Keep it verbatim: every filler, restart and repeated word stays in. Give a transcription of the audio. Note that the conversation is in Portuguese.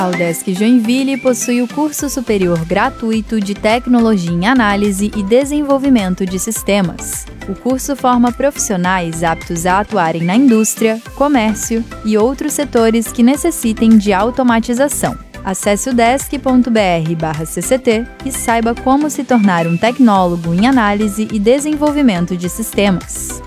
A Udesc Joinville possui o curso superior gratuito de Tecnologia em Análise e Desenvolvimento de Sistemas. O curso forma profissionais aptos a atuarem na indústria, comércio e outros setores que necessitem de automatização. Acesse udesc ponto br barra C C T e saiba como se tornar um tecnólogo em análise e desenvolvimento de sistemas.